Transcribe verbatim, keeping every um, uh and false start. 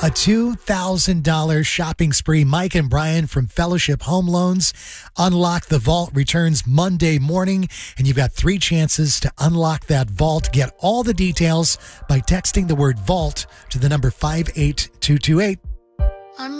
A two thousand dollars shopping spree. Mike and Brian from Fellowship Home Loans. Unlock the Vault returns Monday morning, and you've got three chances to unlock that vault. Get all the details by texting the word vault to the number five eight two two eight.